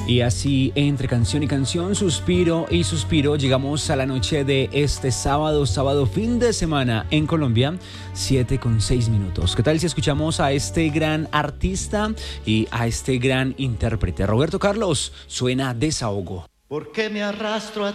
Y así, entre canción y canción, suspiro y suspiro, llegamos a la noche de este sábado fin de semana en Colombia, 7:06. ¿Qué tal si escuchamos a este gran artista y a este gran intérprete? Roberto Carlos, suena Desahogo. ¿Por qué me arrastro a